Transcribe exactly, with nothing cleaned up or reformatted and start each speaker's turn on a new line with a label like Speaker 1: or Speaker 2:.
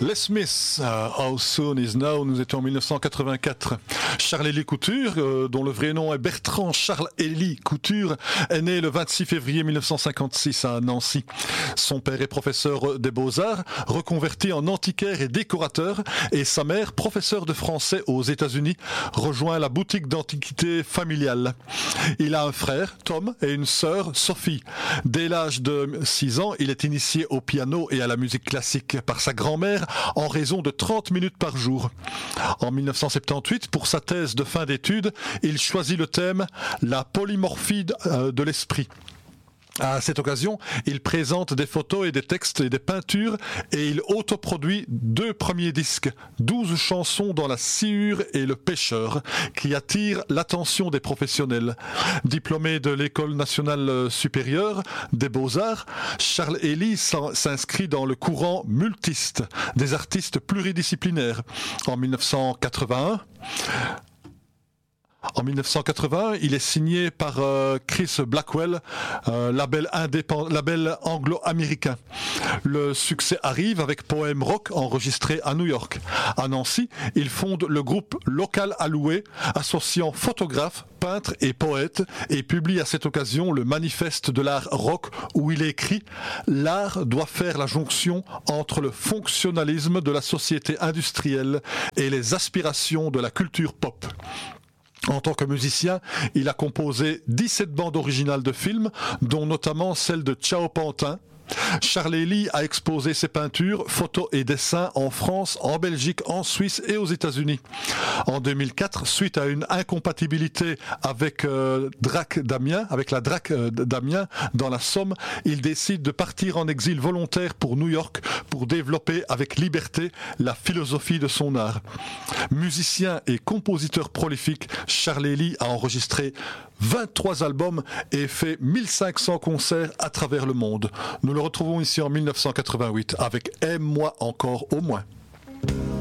Speaker 1: Les Smiths, uh, How Soon Is Now, nous étions en mille neuf cent quatre-vingt-quatre. Charles-Élie Couture, euh, dont le vrai nom est Bertrand Charles-Élie Couture, est né le vingt-six février mille neuf cent cinquante-six à Nancy. Son père est professeur des Beaux-Arts, reconverti en antiquaire et décorateur, et sa mère, professeure de français aux États-Unis, rejoint la boutique d'antiquités familiale. Il a un frère, Tom, et une sœur, Sophie. Dès l'âge de six ans, il est initié au piano et à la musique classique par sa grand-mère en raison de trente minutes par jour. En mille neuf cent soixante-dix-huit, pour sa thèse de fin d'études, il choisit le thème « La polymorphie de l'esprit ». À cette occasion, il présente des photos et des textes et des peintures et il autoproduit deux premiers disques, douze chansons dans la sciure et le pêcheur, qui attirent l'attention des professionnels. Diplômé de l'École nationale supérieure des Beaux-Arts, Charles-Élie s'inscrit dans le courant multiste des artistes pluridisciplinaires. En mille neuf cent quatre-vingt-un, En mille neuf cent quatre-vingts, il est signé par euh, Chris Blackwell, euh, label, indépend... label anglo-américain. Le succès arrive avec Poème Rock enregistré à New York. À Nancy, il fonde le groupe Local Alloué, associant photographes, peintres et poètes, et publie à cette occasion le manifeste de l'art rock où il écrit « L'art doit faire la jonction entre le fonctionnalisme de la société industrielle et les aspirations de la culture pop ». En tant que musicien, il a composé dix-sept bandes originales de films, dont notamment celle de Ciao Pantin. Charles-Élie a exposé ses peintures, photos et dessins en France, en Belgique, en Suisse et aux États-Unis. En deux mille quatre, suite à une incompatibilité avec euh, Drac d'Amiens, avec la Drac euh, d'Amiens dans la Somme, il décide de partir en exil volontaire pour New York pour développer avec liberté la philosophie de son art. Musicien et compositeur prolifique, Charles-Élie a enregistré vingt-trois albums et fait mille cinq cents concerts à travers le monde. Nous le retrouvons ici en mille neuf cent quatre-vingt-huit avec Aime-moi encore au moins.